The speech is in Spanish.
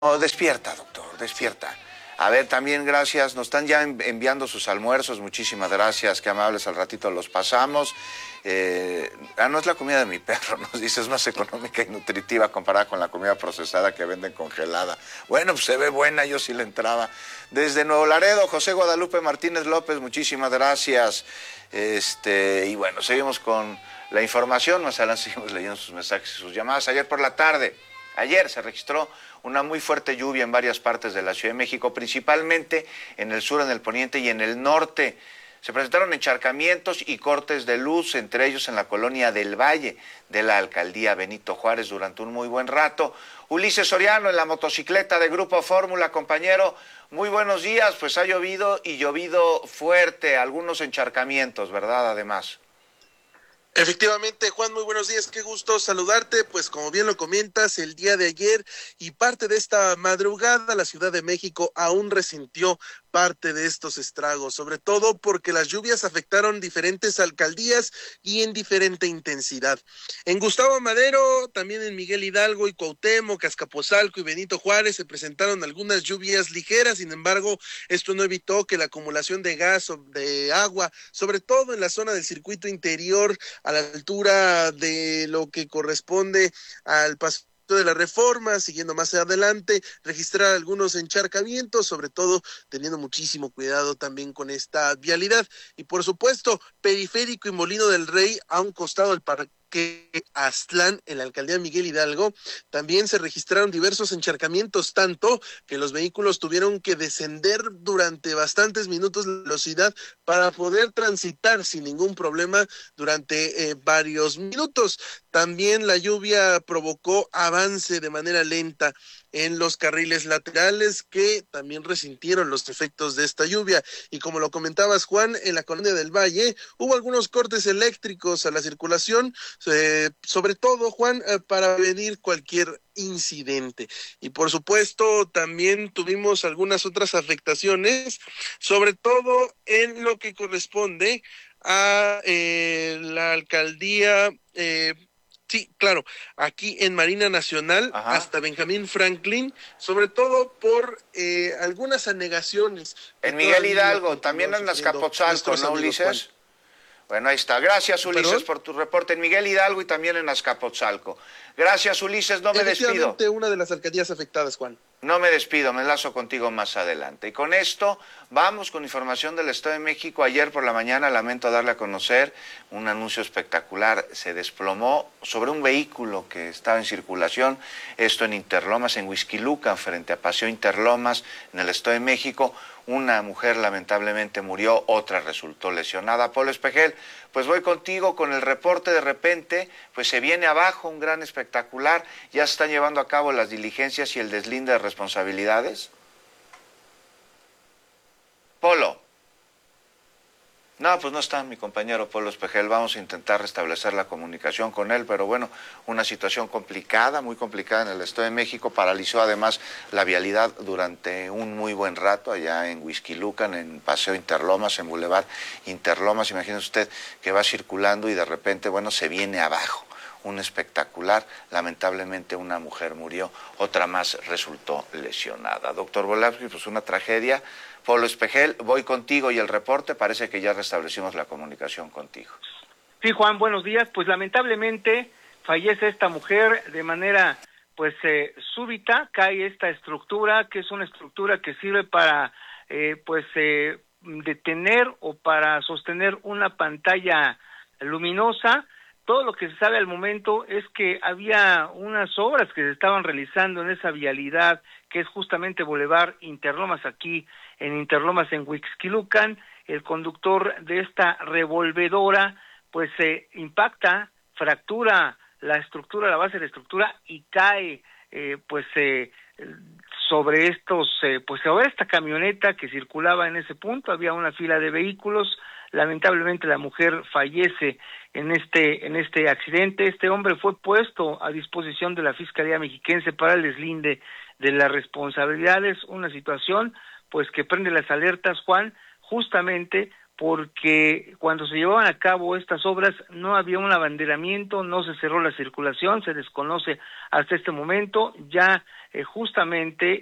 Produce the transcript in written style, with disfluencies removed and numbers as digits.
Oh, despierta, doctor, despierta. A ver, también gracias, nos están ya enviando sus almuerzos, muchísimas gracias, qué amables, al ratito los pasamos. No es la comida de mi perro, nos dice, es más económica y nutritiva comparada con la comida procesada que venden congelada. Bueno, pues se ve buena, yo sí le entraba. Desde Nuevo Laredo, José Guadalupe Martínez López, muchísimas gracias. Y bueno, seguimos con la información, más adelante seguimos leyendo sus mensajes y sus llamadas. Ayer se registró una muy fuerte lluvia en varias partes de la Ciudad de México, principalmente en el sur, en el poniente y en el norte. Se presentaron encharcamientos y cortes de luz, entre ellos en la colonia del Valle de la alcaldía Benito Juárez durante un muy buen rato. Ulises Soriano en la motocicleta de Grupo Fórmula, compañero, muy buenos días. Pues ha llovido y llovido fuerte, algunos encharcamientos, ¿verdad? Además. Efectivamente, Juan, muy buenos días, qué gusto saludarte. Pues como bien lo comentas, el día de ayer y parte de esta madrugada, la Ciudad de México aún resintió parte de estos estragos, sobre todo porque las lluvias afectaron diferentes alcaldías y en diferente intensidad. En Gustavo Madero, también en Miguel Hidalgo y Cuauhtémoc, Azcapotzalco y Benito Juárez se presentaron algunas lluvias ligeras. Sin embargo, esto no evitó que la acumulación de gas o de agua, sobre todo en la zona del circuito interior, a la altura de lo que corresponde al paso de la Reforma, siguiendo más adelante, registrar algunos encharcamientos, sobre todo teniendo muchísimo cuidado también con esta vialidad. Y por supuesto, Periférico y Molino del Rey, a un costado del parque Aztlán, en la alcaldía Miguel Hidalgo, también se registraron diversos encharcamientos, tanto que los vehículos tuvieron que descender durante bastantes minutos de velocidad para poder transitar sin ningún problema durante varios minutos. También la lluvia provocó avance de manera lenta en los carriles laterales, que también resintieron los efectos de esta lluvia. Y como lo comentabas, Juan, en la colonia del Valle hubo algunos cortes eléctricos a la circulación, sobre todo, Juan, para prevenir cualquier incidente. Y por supuesto también tuvimos algunas otras afectaciones, sobre todo en lo que corresponde a la alcaldía. Sí, claro, aquí en Marina Nacional, Ajá. hasta Benjamín Franklin, sobre todo por algunas anegaciones. En Miguel Hidalgo, también en Azcapotzalco, ¿no, Ulises? Juan. Bueno, ahí está. Gracias, Ulises, ¿Perdón? por tu reporte en Miguel Hidalgo y también en Azcapotzalco. Gracias, Ulises, no me despido. Efectivamente, una de las alcaldías afectadas, Juan. No me despido, me enlazo contigo más adelante. Y con esto vamos con información del Estado de México. Ayer por la mañana, lamento darle a conocer un anuncio espectacular. Se desplomó sobre un vehículo que estaba en circulación, esto en Interlomas, en Huixquilucan, frente a Paseo Interlomas, en el Estado de México. Una mujer lamentablemente murió, otra resultó lesionada. Polo Espejel, pues voy contigo con el reporte. De repente, pues se viene abajo un gran espectacular. Ya se están llevando a cabo las diligencias y el deslinde de responsabilidades. Polo. No, pues no está mi compañero Polo Espejel. Vamos a intentar restablecer la comunicación con él, pero bueno, una situación complicada, muy complicada en el Estado de México. Paralizó además la vialidad durante un muy buen rato allá en Huixquilucan, en Paseo Interlomas, en Boulevard Interlomas. Imagínese usted que va circulando y de repente, bueno, se viene abajo un espectacular. Lamentablemente una mujer murió, otra más resultó lesionada. Doctor Volavsky, pues una tragedia. Polo Espejel, voy contigo y el reporte. Parece que ya restablecimos la comunicación contigo. Sí, Juan, buenos días. Pues lamentablemente fallece esta mujer de manera súbita. Cae esta estructura, que es una estructura que sirve para detener o para sostener una pantalla luminosa. Todo lo que se sabe al momento es que había unas obras que se estaban realizando en esa vialidad, que es justamente Boulevard Interlomas, aquí en Interlomas, en Huixquilucan. El conductor de esta revolvedora pues se impacta, fractura la estructura, la base de la estructura, y cae sobre sobre esta camioneta que circulaba en ese punto. Había una fila de vehículos. Lamentablemente la mujer fallece en este accidente. Este hombre fue puesto a disposición de la Fiscalía Mexiquense para el deslinde de las responsabilidades. Una situación pues que prende las alertas, Juan, justamente porque cuando se llevaban a cabo estas obras no había un abanderamiento, no se cerró la circulación, se desconoce hasta este momento, ya justamente